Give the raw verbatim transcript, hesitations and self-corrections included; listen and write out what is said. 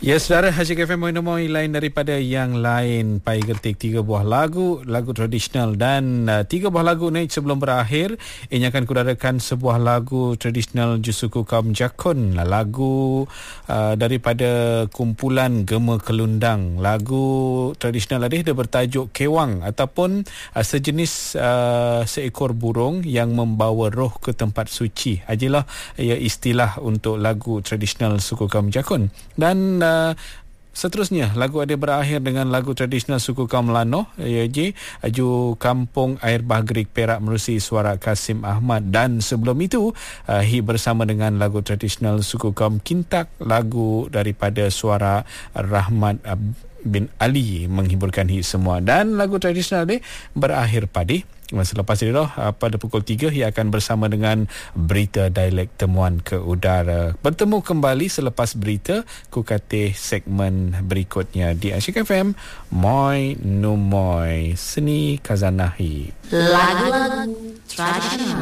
Ya, saudara, Asyik F M Moin lain daripada yang lain. Pai Getik tiga buah lagu, lagu tradisional, dan uh, tiga buah lagu ni sebelum berakhir, ini akan kudarakan sebuah lagu tradisional Jusuku Kaum Jakun, lagu uh, daripada kumpulan Gema Kelundang. Lagu tradisional tadi dia bertajuk Kewang, ataupun uh, sejenis uh, seekor burung yang membawa roh ke tempat suci. Ajalah ia istilah untuk lagu tradisional suku Kaum Jakun. Dan uh, Uh, seterusnya lagu ada berakhir dengan lagu tradisional suku kaum Lanoh, iaitu Aju Kampung Air Bagrik Perak menerusi suara Kasim Ahmad. Dan sebelum itu uh, Hi bersama dengan lagu tradisional suku kaum Kintak, lagu daripada suara Rahmat bin Ali menghiburkan Hi semua. Dan lagu tradisional ni berakhir pada selepas itu pada pukul tiga ia akan bersama dengan berita dialek temuan ke udara. Bertemu kembali selepas berita ku kate segmen berikutnya di Asyik F M Moi No Moi Seni Kazanahi. Lagu-lagu tradisional.